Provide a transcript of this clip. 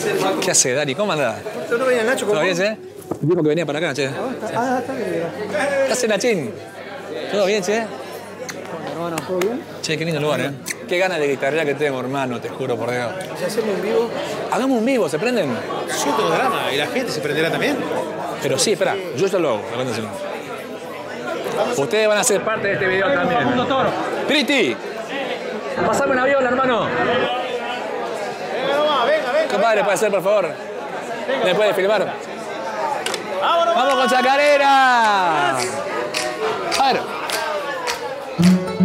¿Qué hace, Dari? ¿Cómo andás? ¿No venía Nacho con ¿Todo bien, vos? che? Dijo que venía para acá, che. Está bien. ¿Qué hace, Nachín? ¿Todo bien, che? Hermano, ¿todo bien? Che, qué lindo lugar, ¿eh? Qué ganas de guitarrear que tengo, hermano, te juro por Dios. Si hacemos un vivo, Hagamos un vivo, ¿se prenden? Yo tengo drama. ¿Y la gente se prenderá también? Pero sí, espera, yo ya lo hago. Ustedes van a ser parte de este video también. ¡Cristi! ¡Pasame una viola, hermano! Venga nomás, venga. Compadre, ¿puede ser, por favor? ¿Me puede filmar? ¡Vamos con Chacarera!